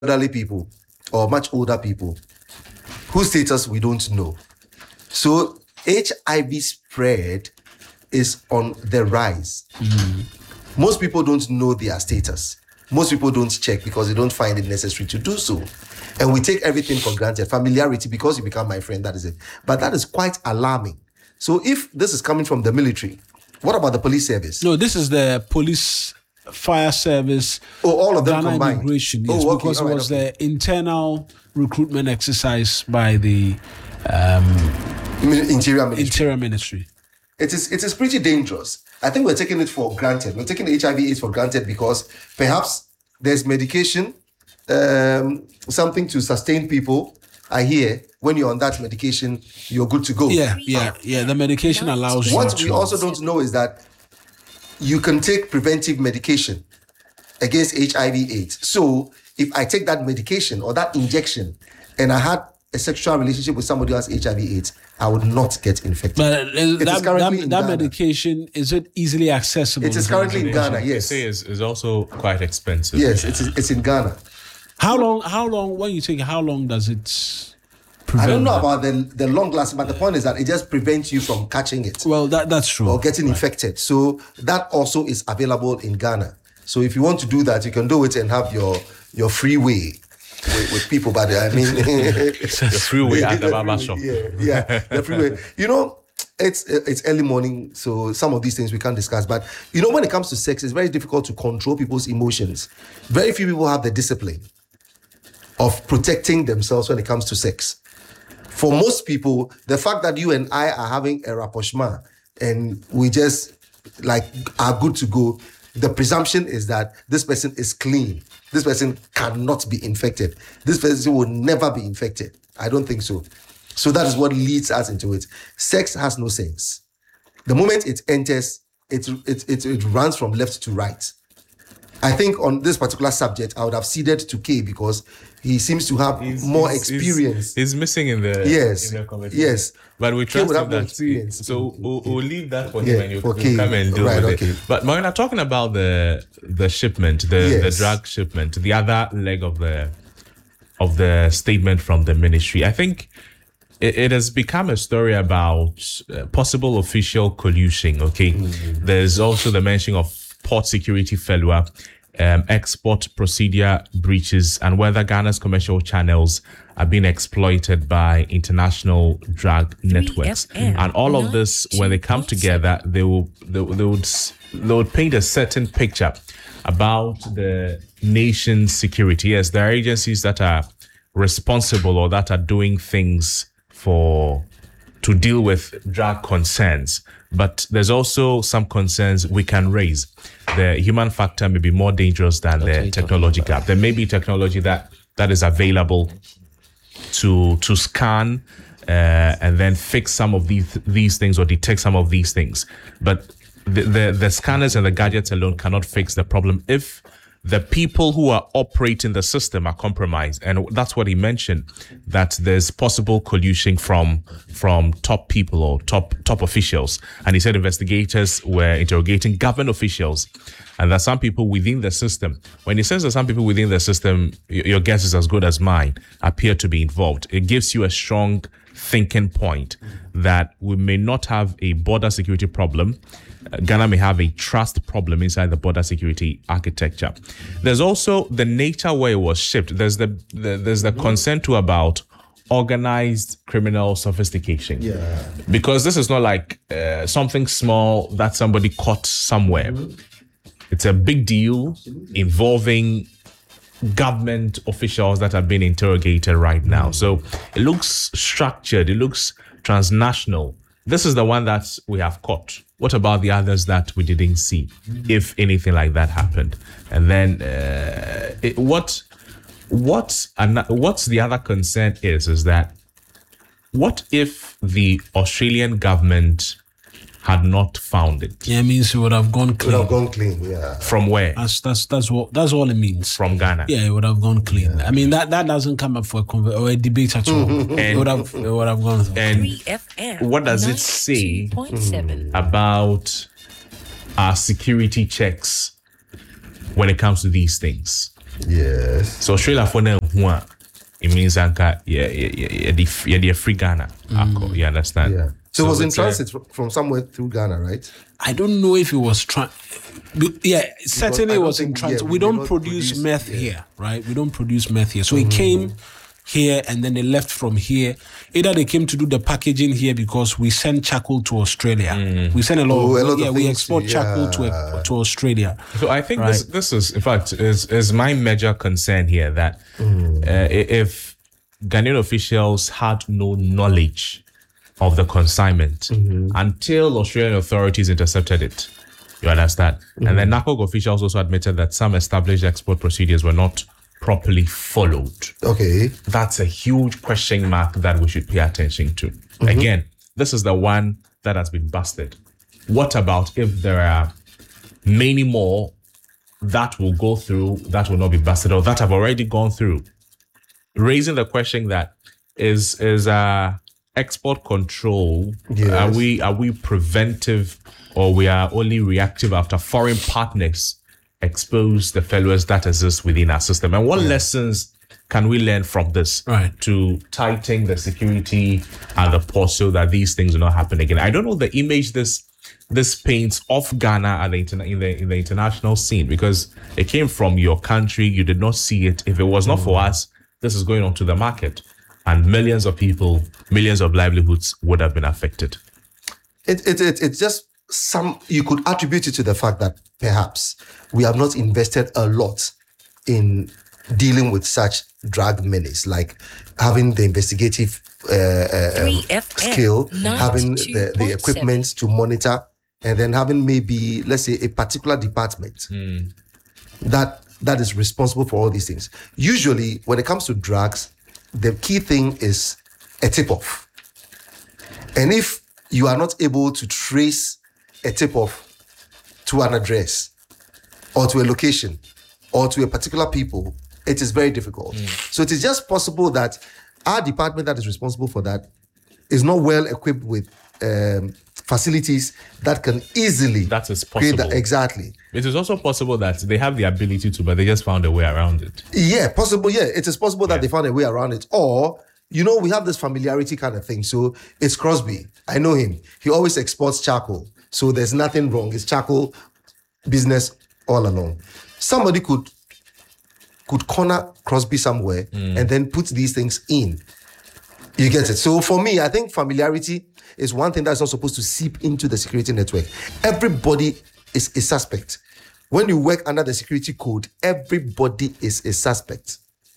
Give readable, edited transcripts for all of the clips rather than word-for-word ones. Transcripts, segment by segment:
elderly people or much older people whose status we don't know. So HIV spread is on the rise. Most people don't know their status. Most people don't check because they don't find it necessary to do so. And we take everything for granted. Familiarity, because you become my friend, that is it. But that is quite alarming. So if this is coming from the military, what about the police service? No, this is the police, fire service. Oh, all of them Ghana combined. Immigration, yes, okay. because it was the internal recruitment exercise by the Interior Ministry. It is pretty dangerous. I think we're taking it for granted. We're taking HIV/AIDS for granted because perhaps there's medication, something to sustain people. I hear when you're on that medication, you're good to go. Yeah. The medication allows you. What we also don't know is that you can take preventive medication against HIV/AIDS. So if I take that medication or that injection and I had a sexual relationship with somebody who has HIV/AIDS, I would not get infected. But that medication, is it easily accessible? It is currently in Ghana, yes. They say is also quite expensive. Yes, it's in Ghana. How long, when you take, how long does it prevent? I don't know about the long lasting, but the point is that it just prevents you from catching it. Well, that's true. Or getting infected. So that also is available in Ghana. So if you want to do that, you can do it and have your free way with people. But I mean, the freeway at the barber shop. Yeah, the freeway. You know, it's early morning, so some of these things we can't discuss. But you know, when it comes to sex, it's very difficult to control people's emotions. Very few people have the discipline of protecting themselves when it comes to sex. For most people, the fact that you and I are having a rapprochement and we just are good to go, the presumption is that this person is clean. This person cannot be infected. This person will never be infected. I don't think so. So that is what leads us into it. Sex has no sense. The moment it enters, it runs from left to right. I think on this particular subject, I would have ceded to K because he seems to have more experience. He's missing in the conversation. Yes. But we trust him that. So we'll leave that for him and you can come and deal with it. But Marina, talking about the shipment, the drug shipment, the other leg of the statement from the ministry, I think it has become a story about possible official collusion. Okay, there's also the mention of port security failure, export procedure breaches, and whether Ghana's commercial channels are being exploited by international drug networks. And all of this, when they come together, they would paint a certain picture about the nation's security. Yes, there are agencies that are responsible or that are doing things to deal with drug concerns. But there's also some concerns we can raise. The human factor may be more dangerous than the technology gap. There may be technology that is available to scan and then fix some of these things or detect some of these things. But the scanners and the gadgets alone cannot fix the problem if the people who are operating the system are compromised. And that's what he mentioned, that there's possible collusion from top people or top officials. And he said investigators were interrogating government officials and that some people within the system, when he says that some people within the system, your guess is as good as mine, appear to be involved. It gives you a strong thinking point that we may not have a border security problem. Ghana may have a trust problem inside the border security architecture. There's also the nature where it was shipped. There's the concern too about organized criminal sophistication. Yeah. Because this is not like something small that somebody caught somewhere. It's a big deal involving government officials that are being interrogated right now. So it looks structured. It looks transnational. This is the one that we have caught. What about the others that we didn't see, if anything like that happened? And then what's the other concern is that what if the Australian government had not found it? Yeah, it means it would have gone clean. It would have gone clean, yeah. From where? That's all it means. From Ghana. Yeah, it would have gone clean. Yeah. I mean that doesn't come up for a debate at all. It would have gone through. And what does it say about our security checks when it comes to these things? Yes. So Australia for now, it means yeah, free Ghana. You understand? Yeah. So it was in transit from somewhere through Ghana, right? I don't know if it was certainly it was in transit. We don't produce meth here, right? We don't produce meth here. So it came here and then they left from here. Either they came to do the packaging here because we send charcoal to Australia. We send a lot of we export charcoal to Australia. So I think this is, in fact, is my major concern here, that if Ghanaian officials had no knowledge of the consignment until Australian authorities intercepted it. You understand? And then NACOG officials also admitted that some established export procedures were not properly followed. Okay. That's a huge question mark that we should pay attention to. Again, this is the one that has been busted. What about if there are many more that will go through, that will not be busted, or that have already gone through? Raising the question that is export control, are we preventive, or we are only reactive after foreign partners expose the failures that exist within our system? And what lessons can we learn from this to tighten the security and the port so that these things will not happen again? I don't know the image this paints of Ghana at in the international scene, because it came from your country. You did not see it. If it was not for us, this is going on to the market, and millions of people, millions of livelihoods would have been affected. It's just you could attribute it to the fact that perhaps we have not invested a lot in dealing with such drug menace, like having the investigative skill, having the equipment to monitor, and then having maybe, let's say, a particular department that is responsible for all these things. Usually, when it comes to drugs, the key thing is a tip-off. And if you are not able to trace a tip-off to an address or to a location or to a particular people, it is very difficult. So it is just possible that our department that is responsible for that is not well equipped with facilities that can easily create that. Exactly. It is also possible that they have the ability to, but they just found a way around it. Yeah, possible. Yeah, it is possible that they found a way around it. Or, we have this familiarity kind of thing. So it's Crosby. I know him. He always exports charcoal. So there's nothing wrong. It's charcoal business all along. Somebody could corner Crosby somewhere and then put these things in. You get it? So for me, I think familiarity is one thing that's not supposed to seep into the security network. Everybody is a suspect. When you work under the security code, everybody is a suspect.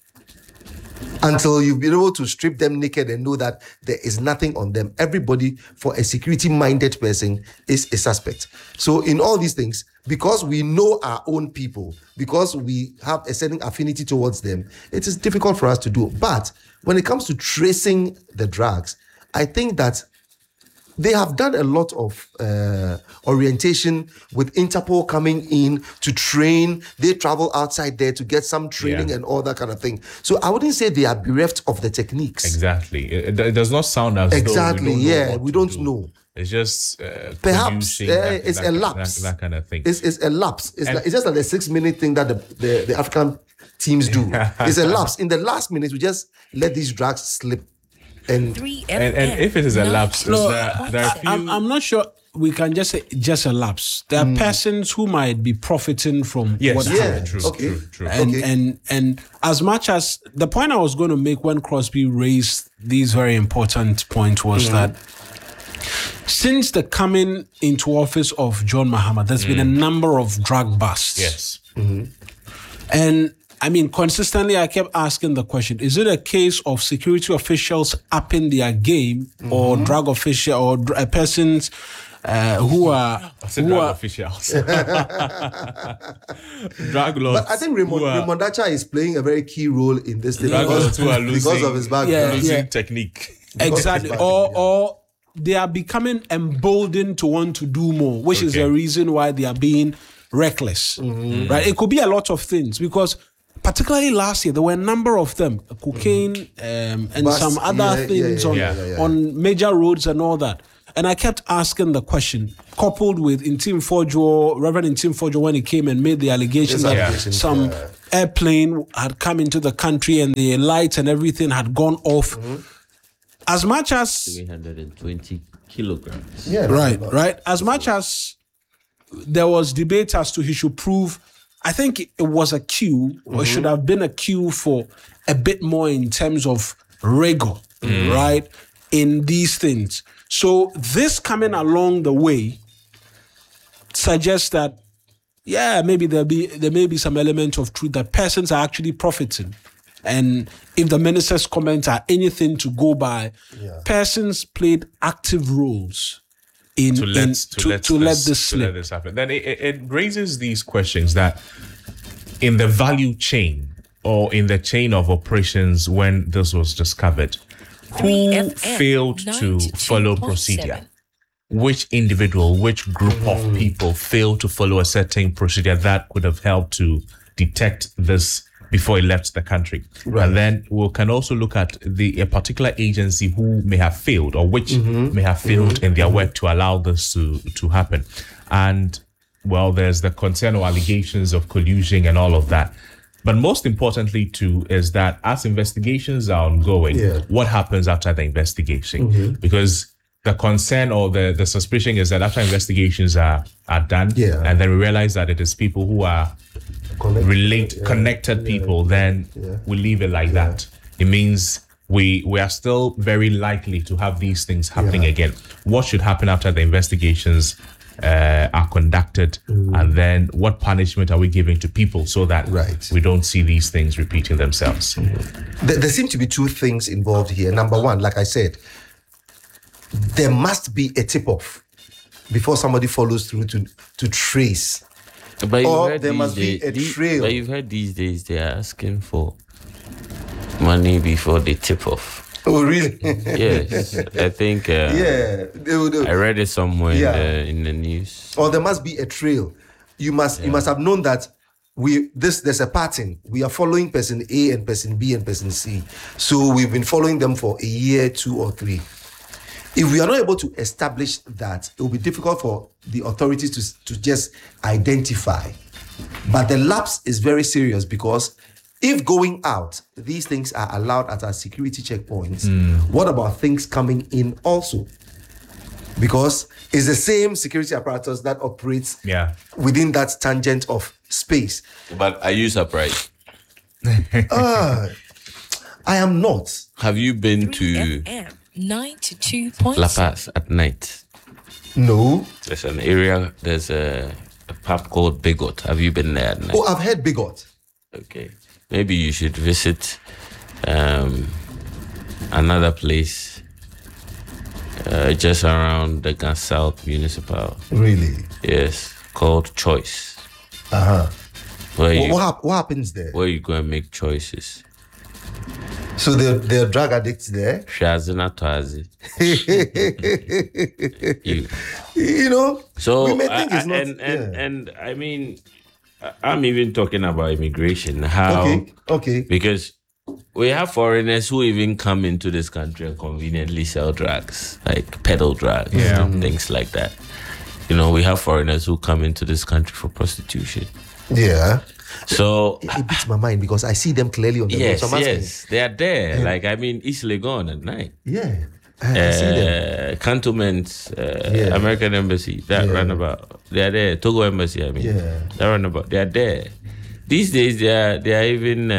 Until you've been able to strip them naked and know that there is nothing on them. Everybody, for a security-minded person, is a suspect. So in all these things, because we know our own people, because we have a certain affinity towards them, it is difficult for us to do. But when it comes to tracing the drugs, I think that they have done a lot of orientation with Interpol coming in to train. They travel outside there to get some training and all that kind of thing. So I wouldn't say they are bereft of the techniques. Exactly. It does not sound as though we don't know. It's just perhaps it's a lapse. That kind of thing. It's a lapse. It's just like the 6-minute thing that the African teams do. It's a lapse. In the last minute, we just let these drugs slip. And if it is a lapse, I'm not sure we can just say just a lapse. There are persons who might be profiting from what happened. True. And as much as the point I was going to make when Crosby raised these very important points was that since the coming into office of John Mahama, there's been a number of drug busts. Yes. And I mean, consistently, I kept asking the question, is it a case of security officials upping their game or drug official or persons who are officials? Drug lords. But I think Raymond Dacha is playing a very key role in this thing because of his background. Losing technique. Exactly. or they are becoming emboldened to want to do more, which is the reason why they are being reckless. Right? It could be a lot of things because particularly last year, there were a number of them, cocaine and some other things on major roads and all that. And I kept asking the question, coupled with Reverend Intim Fojo, when he came and made the allegation that some airplane had come into the country and the lights and everything had gone off. As much as 320 kilograms. Yeah, right. As much as there was debate as to he should prove, I think it was a cue, or should have been a cue for a bit more in terms of rigor, right, in these things. So this coming along the way suggests that, yeah, maybe there may be some element of truth that persons are actually profiting. And if the minister's comments are anything to go by, persons played active roles in to let this slip. Happen. Then it raises these questions that in the value chain or in the chain of operations when this was discovered, who failed to follow procedure? Which individual, which group of people failed to follow a certain procedure that could have helped to detect this before it left the country? Right. And then we can also look at a particular agency who may have failed or which may have failed in their work to allow this to happen. And, well, there's the concern or allegations of collusion and all of that. But most importantly, too, is that as investigations are ongoing, what happens after the investigation? Because the concern or the suspicion is that after investigations are done, and then we realize that it is people who are connected people, then we leave it like that. It means we are still very likely to have these things happening again. What should happen after the investigations are conducted, and then what punishment are we giving to people so that we don't see these things repeating themselves? There seem to be two things involved here. Number one, like I said, there must be a tip-off before somebody follows through to trace. But or there must be a trail. But you've heard these days they are asking for money before they tip off. Oh, really? Yes. I think I read it somewhere in the news. Or there must be a trail. You must have known that there's a pattern. We are following person A and person B and person C. So we've been following them for a year, 2 or 3. If we are not able to establish that, it will be difficult for the authorities to just identify. But the lapse is very serious because if going out, these things are allowed at our security checkpoints, what about things coming in also? Because it's the same security apparatus that operates within that tangent of space. But are you surprised? I am not. Have you been to 92.7 La Paz at night? No. There's an area, there's a pub called Bigot. Have you been there at night? Oh, I've heard Bigot. Okay. Maybe you should visit another place just around the Gas South Municipal. Really? Yes, called Choice. What happens there? Where you go and make choices. So there are drug addicts there? Shazina Tazi. You know? So, we may think it's not... And I mean, I'm even talking about immigration. How? Okay. Because we have foreigners who even come into this country and conveniently sell drugs, like peddle drugs and things like that. You know, we have foreigners who come into this country for prostitution. Yeah. So it beats my mind because I see them clearly on the road. So yes, they are there. Like, I mean, East Legon at night. Yeah. I see them. Cantonment, American Embassy, that runabout. They are there. Togo Embassy, I mean. Yeah. That runabout. They are there. These days, they are even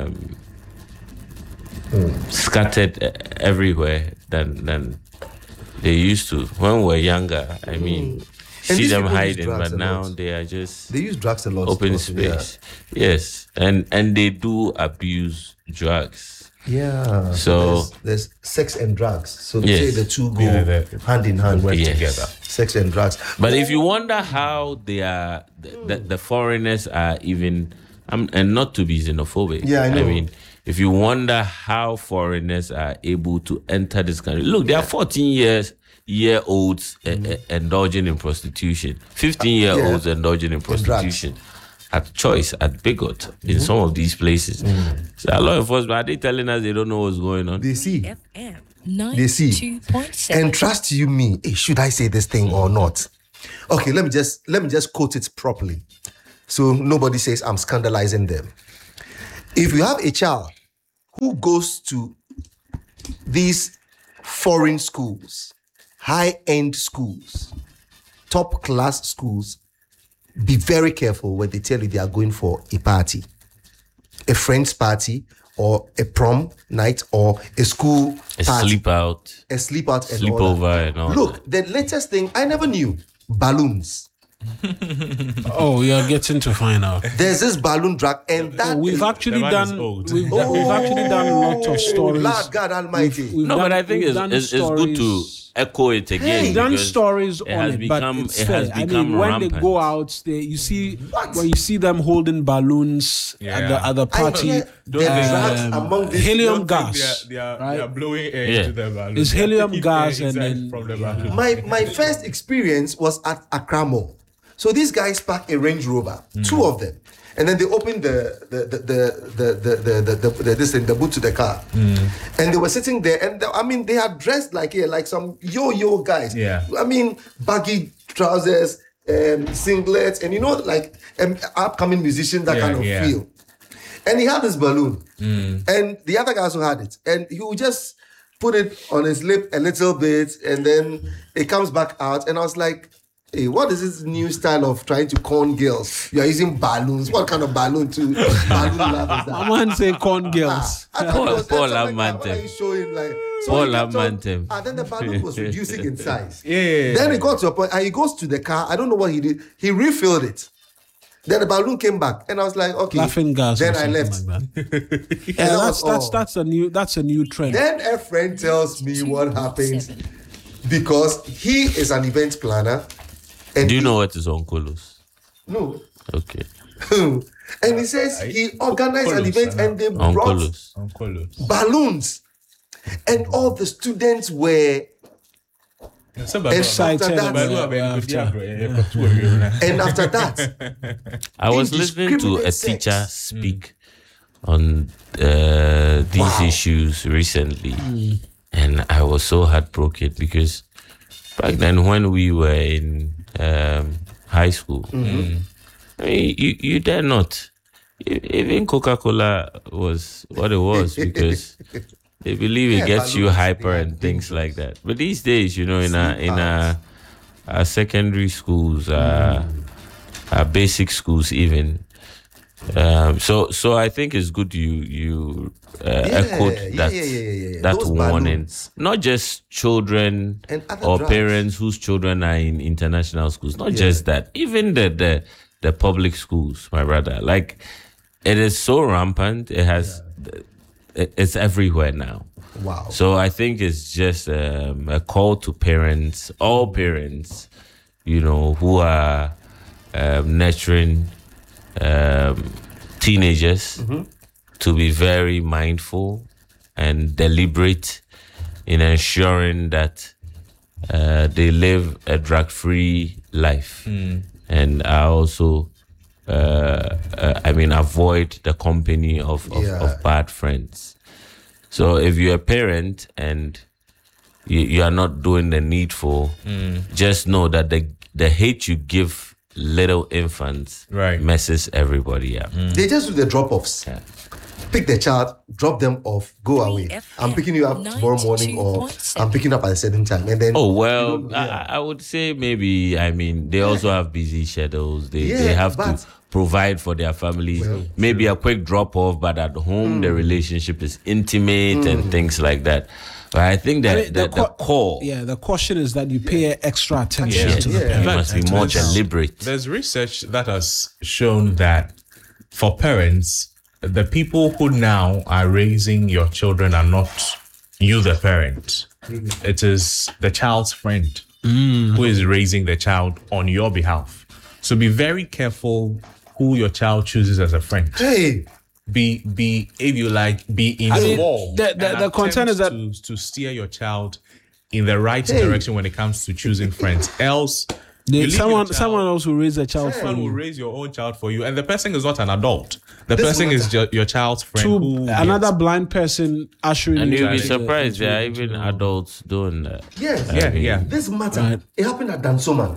scattered everywhere than they used to. When we were younger, I mean... See them hiding, but now they are just... They use drugs a lot. Open space. Yeah. Yes. And they do abuse drugs. Yeah. So... There's sex and drugs. So they say the two go hand in hand. Work together. Sex and drugs. But if you wonder how they are... The foreigners are even... and not to be xenophobic. Yeah, I know. I mean, if you wonder how foreigners are able to enter this country... Look, they are 14-year-olds indulging in prostitution, 15-year-olds indulging in prostitution at Choice, at Bigot, in some of these places. So law enforcement, are they telling us they don't know what's going on? They see. FM They see. 92.7. And trust you me, should I say this thing or not? Okay, let me just quote it properly. So nobody says I'm scandalizing them. if you have a child who goes to these foreign schools, high-end schools, top-class schools, be very careful when they tell you they are going for a party, a friend's party, or a prom night, or a school party. Sleep out. A sleep out and sleepover and all Look, the latest thing, I never knew, balloons. Oh, you're getting to find out. There's this balloon drag, and that We've actually done we've actually done a lot of stories. Lord God Almighty. No, but I think it's good to echo it again. We've done stories it on has it, become, but it's it fair. has I become mean, when rampant. they go out, you see when you see them holding balloons at the party. Helium gas. They are blowing air into the balloon. It's helium gas, and then from the balloon. My first experience was at Accra Mall. So these guys pack a Range Rover, two of them, and then they open the boot to the car, and they were sitting there, and they are dressed like some yo guys. Yeah. I mean, baggy trousers, singlets, and upcoming musicians, that kind of feel. And he had this balloon, and the other guy also had it, and he would just put it on his lip a little bit, and then it comes back out, and I was like, hey, what is this new style of trying to con girls? You are using balloons. What kind of balloon balloon lab is that? I want to say con girls. Paul Amantem. Paul Amantem. Then the balloon was reducing in size. Yeah. Then it got to a point, and he goes to the car. I don't know what he did. He refilled it. Then the balloon came back, and I was like, okay. Laughing gas. Then I left. Like that. That's a new trend. Then a friend tells me what happens because he is an event planner. And do you know what is Onkelos? No. Okay. And he says he organized an event and they brought balloons. And all the students were excited. And after that, I was listening to a teacher speak on these issues recently. And I was so heartbroken because back then when we were in high school, I mean, you dare not. Even Coca-Cola was what it was because they believe it gets you hyper and things like that. But these days, in our secondary schools, our basic schools even. So I think it's good you echoed that warning. Balloons. Not just children or parents whose children are in international schools. Not just that. Even the public schools, my brother. Like, it is so rampant. It's everywhere now. Wow. So I think it's just a call to parents, all parents, who are nurturing teenagers to be very mindful and deliberate in ensuring that they live a drug-free life, and also avoid the company of bad friends. So if you're a parent and you are not doing the needful, just know that the hate you give little infants messes everybody up. They just do the drop-offs. Yeah. Pick the child, drop them off, go away. I'm picking you up tomorrow morning, or I'm picking up at a certain time. And then I would say maybe, they also have busy schedules. They have to provide for their families. Maybe a quick drop-off, but at home the relationship is intimate and things like that. But I think that the core... Yeah, the caution is that you pay extra attention to the You parents. must be more deliberate. There's research that has shown that for parents, the people who now are raising your children are not you, the parent. It is the child's friend who is raising the child on your behalf. So be very careful who your child chooses as a friend. hey, Be if you like, be involved. The concern is that to steer your child in the right direction when it comes to choosing friends. Else, someone else will raise a child for someone will you. raise your own child for you, and the person is not an adult. The person is your child's friend. Another blind person ushering And you. you'll be into surprised the- there are even adults doing that. yes. Yeah. This matter, it happened at Dansoman.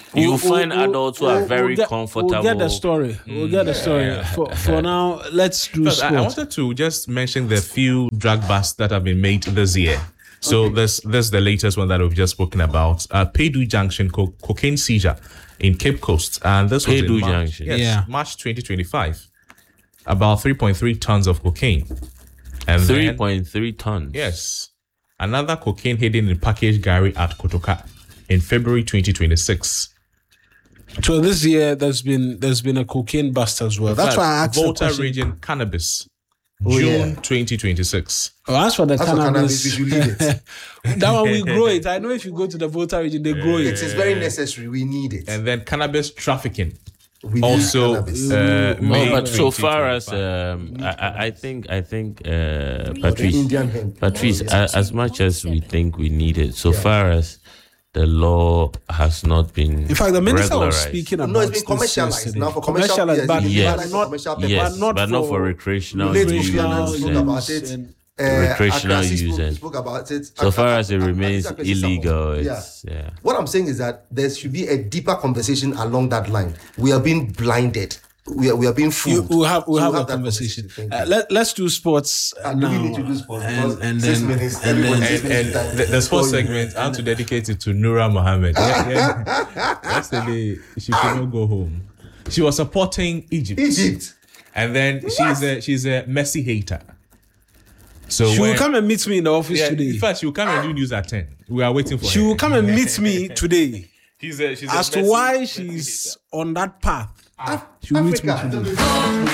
You find adults who are very comfortable. We'll get the story. For now, let's do But sport. I wanted to just mention the few drug busts that have been made this year. So this is the latest one that we've just spoken about. Paydu Junction cocaine seizure in Cape Coast, and this was Paydu in March. Junction. Yes, March 2025. About 3.3 tons of cocaine. And 3.3 tons. Yes. Another cocaine hidden in packaged Gary at Kotoka in February 2026. So this year there's been a cocaine bust as well. That's why I asked Volta the question. region cannabis. June 2026. Oh, as for the cannabis, we should leave it. that one we grow it. I know if you go to the Volta region, they grow it. It is very necessary. We need it. And then cannabis trafficking. We Also, need cannabis. But so far 2025. as I think The Patrice, Indian hemp. as much as we think we need it, so far as the law has not been. In fact, the minister was regularized. speaking about No, it's been this commercialized yesterday. now for commercial Commercialized, but purposes. Yes. not commercial Yes, purposes. not but not for for recreational Late recreational use. Kofi Annan spoke use about it. and- Recreational Akrasi use. spoke about it. So far as it remains Akrasi illegal, support. it's yeah. What I'm saying is that there should be a deeper conversation along that line. We are being blinded. We are being fooled. We'll have that a conversation. Thank you. Let's do sports Do now. we need to do sports? And Because then 6 minutes, and everybody then- 6 minutes And time. the sports segment, I have to dedicate it to Noura Mohammed. Yesterday, she could not go home. She was supporting Egypt. Egypt. And then she's a Messi hater. So she will when- come and meet me in the office yeah, today. in fact, she will come and do news at 10. We are waiting for She her. will come and meet me today She's as to why she's on that path. She will meet me Africa. today.